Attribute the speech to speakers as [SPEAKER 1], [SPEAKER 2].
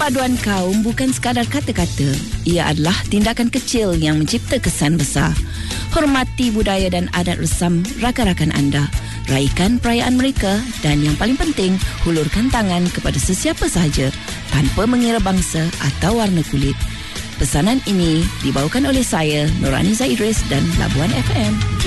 [SPEAKER 1] Perpaduan kaum bukan sekadar kata-kata. Ia adalah tindakan kecil yang mencipta kesan besar. Hormati budaya dan adat resam rakan-rakan anda. Raikan perayaan mereka dan yang paling penting, hulurkan tangan kepada sesiapa sahaja tanpa mengira bangsa atau warna kulit. Pesanan ini dibawakan oleh saya, Nurhaniza Idris dan Labuan FM.